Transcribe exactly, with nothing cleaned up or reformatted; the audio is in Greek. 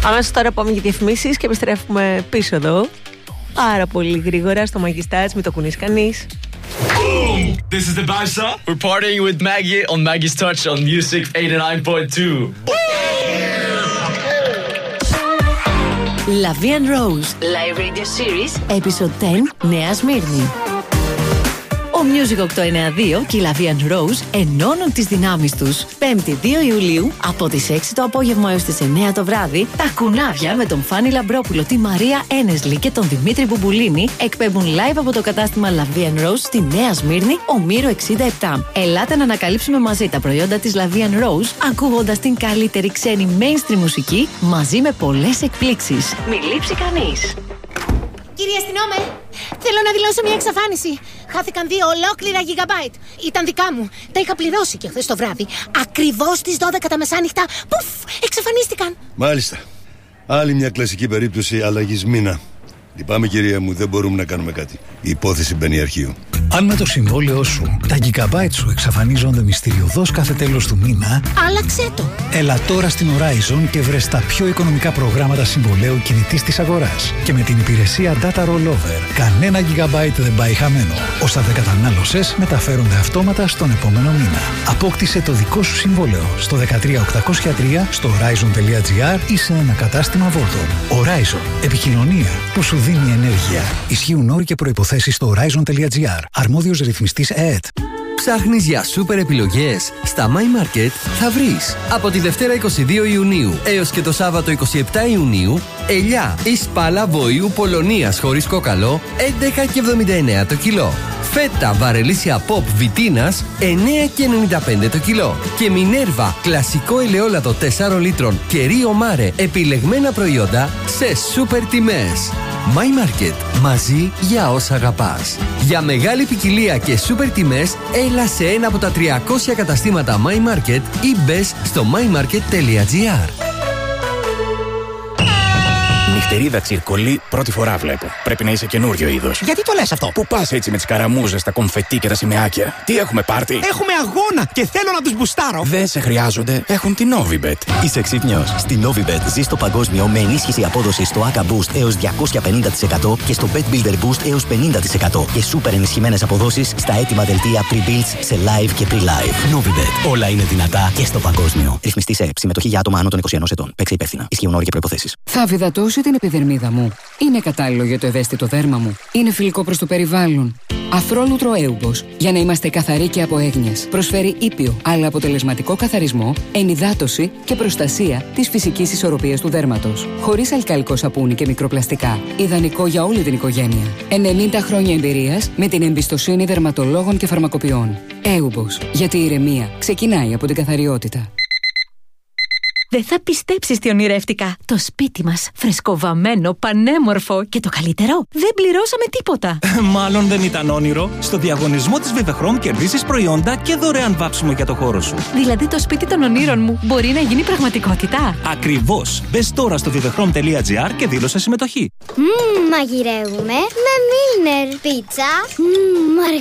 Αμέσως τώρα πάμε για διαφημίσεις και επιστρέφουμε πίσω εδώ. Πάρα πολύ γρήγορα στο Maggie μην το κουνείς κανείς. Boom! This is the Baisa. We're partying with Maggie on Maggie's Touch on Music eighty-nine point two. La Vie and Rose Live Radio Series Episode δέκα Νέα Σμύρνη. Ο Music οκτακόσια ενενήντα δύο και η La Vie and Rose ενώνουν τις δυνάμεις τους. Πέμπτη δύο Ιουλίου από τις έξι το απόγευμα έως τις εννέα το βράδυ, τα κουνάβια με τον Φάνη Λαμπρόπουλο, τη Μαρία Ένεσλη και τον Δημήτρη Μπουμπουλίνη εκπέμπουν live από το κατάστημα La Vie and Rose στη Νέα Σμύρνη, Ομήρου εξήντα επτά. Ελάτε να ανακαλύψουμε μαζί τα προϊόντα της La Vie and Rose, ακούγοντας την καλύτερη ξένη mainstream μουσική μαζί με πολλές εκπλήξεις. Μη λείψει κανείς. Κύριε αστυνόμε, θέλω να δηλώσω μια εξαφάνιση. Χάθηκαν δύο ολόκληρα gigabyte. Ήταν δικά μου. Τα είχα πληρώσει και χθες το βράδυ. Ακριβώς στις δώδεκα τα μεσάνυχτα. Πουφ, εξαφανίστηκαν. Μάλιστα. Άλλη μια κλασική περίπτωση αλλαγής μήνα. Λυπάμαι κυρία μου, δεν μπορούμε να κάνουμε κάτι. Η υπόθεση μπαίνει αρχείο. Αν με το συμβόλαιό σου τα gigabyte σου εξαφανίζονται μυστηριωδώς κάθε τέλος του μήνα, άλλαξε το. Έλα τώρα στην Horizon και βρες τα πιο οικονομικά προγράμματα συμβολαίου κινητής της αγοράς. Και με την υπηρεσία Data Rollover, κανένα gigabyte δεν πάει χαμένο. Όσα δεν κατανάλωσες μεταφέρονται αυτόματα στον επόμενο μήνα. Απόκτησε το δικό σου συμβόλαιο στο δεκατρία οκτακόσια τρία, στο horizon τελεία gr ή σε ένα κατάστημα Volton. Horizon. Επικοινωνία που σου δίνει ενέργεια. Ισχύουν όροι και προϋποθέσεις στο horizon τελεία gr. Αρμόδιος ρυθμιστής ΕΕΤ. Ψάχνεις για σούπερ επιλογές? Στα My Market θα βρεις. Από τη Δευτέρα είκοσι δύο Ιουνίου έως και το Σάββατο είκοσι επτά Ιουνίου, ελιά ή σπάλα βοήου Πολωνίας χωρίς κόκαλο, έντεκα και εβδομήντα εννέα το κιλό. Φέτα βαρελίσια Pop Βιτίνας, εννέα και ενενήντα πέντε το κιλό. Και Μινέρβα κλασικό ελαιόλαδο τεσσάρων λίτρων και Ρίο Μάρε επιλεγμένα προϊόντα σε σούπερ τιμές. My Market. Μαζί για όσα αγαπάς. Για μεγάλη ποικιλία και σούπερ τιμές, έλα σε ένα από τα τριακόσια καταστήματα My Market ή μπες στο my market τελεία gr. Νυχτερίδα τσιρκολί, πρώτη φορά βλέπω. Πρέπει να είσαι καινούριο είδος. Γιατί το λες αυτό? Πού πας έτσι με τις καραμούζες, τα κομφετί και τα σημαίακια? Τι έχουμε πάρτι? Έχουμε αγώνα και θέλω να τους μπουστάρω. Δεν σε χρειάζονται, έχουν την Novibet. Είσαι ξύπνιος? Στη Novibet ζεις το παγκόσμιο με ενίσχυση απόδοσης στο έι έι κέι Boost έως διακόσια πενήντα τοις εκατό και στο Bet Builder Boost έως πενήντα τοις εκατό και σούπερ ενισχυμένες αποδόσεις στα έτοιμα δελτία pre-builds σε live και pre-live. Novibet. Όλα είναι δυνατά και στο παγκόσμιο. Ρυθμιστή σε συμμετοχή για άτομα άνω των είκοσι ενός ετών. Παίξε υπεύθυνα. Ισχύουν όροι και προϋποθέσεις. Θα βιδατώσει την επιδερμίδα μου? Είναι κατάλληλο για το ευαίσθητο δέρμα μου? Είναι φιλικό προς το περιβάλλον? Αφρόλουτρο Έουμπος, για να είμαστε καθαροί και από έγνοιες. Προσφέρει ήπιο αλλά αποτελεσματικό καθαρισμό, ενυδάτωση και προστασία της φυσικής ισορροπίας του δέρματος. Χωρίς αλκαλικό σαπούνι και μικροπλαστικά. Ιδανικό για όλη την οικογένεια. ενενήντα χρόνια εμπειρίας με την εμπιστοσύνη δερματολόγων και φαρμακοποιών. Έουμπος, γιατί η ηρεμία ξεκινάει από την καθαριότητα. Δεν θα πιστέψεις τι ονειρεύτηκα. Το σπίτι μας, φρεσκοβαμμένο, πανέμορφο και το καλύτερο, δεν πληρώσαμε τίποτα. Μάλλον δεν ήταν όνειρο. Στο διαγωνισμό της Vivechrome κερδίσεις προϊόντα και δωρεάν βάψιμο για το χώρο σου. Δηλαδή το σπίτι των ονείρων μου μπορεί να γίνει πραγματικότητα. Ακριβώς. Μπες τώρα στο vivechrome τελεία gr και δήλωσε συμμετοχή. Μμμ, μαγειρεύουμε με Milner πίτσα. Μμμ,